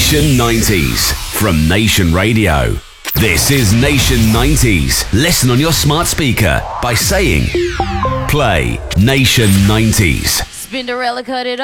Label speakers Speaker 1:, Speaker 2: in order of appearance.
Speaker 1: Nation 90s from Nation Radio. This is Nation 90s. Listen on your smart speaker by saying, play Nation 90s.
Speaker 2: Spinderella cut it